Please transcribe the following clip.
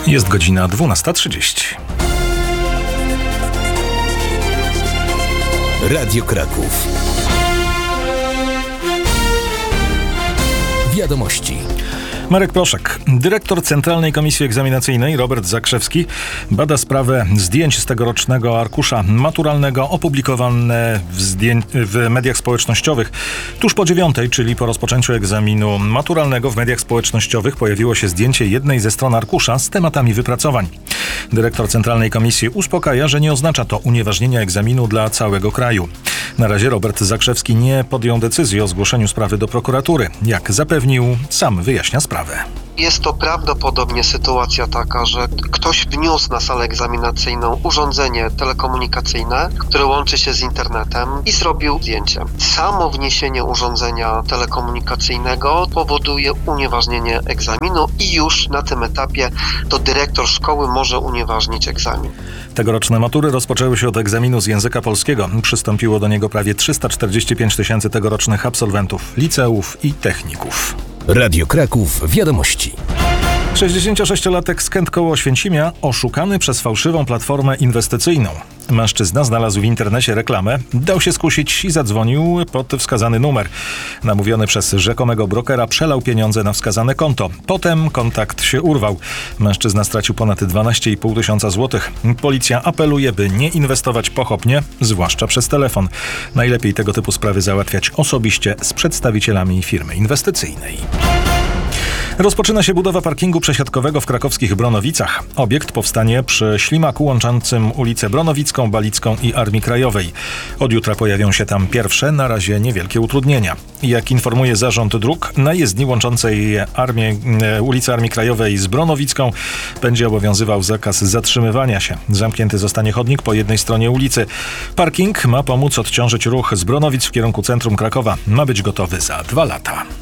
Jest godzina 12:30. Radio Kraków. Wiadomości. Marek Proszek. Dyrektor Centralnej Komisji Egzaminacyjnej Robert Zakrzewski bada sprawę zdjęć z tegorocznego arkusza maturalnego opublikowane w mediach społecznościowych. Tuż po 9:00, czyli po rozpoczęciu egzaminu maturalnego, w mediach społecznościowych pojawiło się zdjęcie jednej ze stron arkusza z tematami wypracowań. Dyrektor Centralnej Komisji uspokaja, że nie oznacza to unieważnienia egzaminu dla całego kraju. Na razie Robert Zakrzewski nie podjął decyzji o zgłoszeniu sprawy do prokuratury. Jak zapewnił, sam wyjaśnia sprawę. Jest to prawdopodobnie sytuacja taka, że ktoś wniósł na salę egzaminacyjną urządzenie telekomunikacyjne, które łączy się z internetem i zrobił zdjęcie. Samo wniesienie urządzenia telekomunikacyjnego powoduje unieważnienie egzaminu i już na tym etapie to dyrektor szkoły może unieważnić egzamin. Tegoroczne matury rozpoczęły się od egzaminu z języka polskiego. Przystąpiło do niego prawie 345 000 tegorocznych absolwentów liceów i techników. Radio Kraków. Wiadomości. 66-latek z Kęt koło Oświęcimia oszukany przez fałszywą platformę inwestycyjną. Mężczyzna znalazł w internecie reklamę, dał się skusić i zadzwonił pod wskazany numer. Namówiony przez rzekomego brokera przelał pieniądze na wskazane konto. Potem kontakt się urwał. Mężczyzna stracił ponad 12,5 tysiąca złotych. Policja apeluje, by nie inwestować pochopnie, zwłaszcza przez telefon. Najlepiej tego typu sprawy załatwiać osobiście z przedstawicielami firmy inwestycyjnej. Rozpoczyna się budowa parkingu przesiadkowego w krakowskich Bronowicach. Obiekt powstanie przy ślimaku łączącym ulicę Bronowicką, Balicką i Armii Krajowej. Od jutra pojawią się tam pierwsze, na razie niewielkie utrudnienia. Jak informuje Zarząd Dróg, na jezdni łączącej ulicę Armii Krajowej z Bronowicką będzie obowiązywał zakaz zatrzymywania się. Zamknięty zostanie chodnik po jednej stronie ulicy. Parking ma pomóc odciążyć ruch z Bronowic w kierunku centrum Krakowa. Ma być gotowy za 2 lata.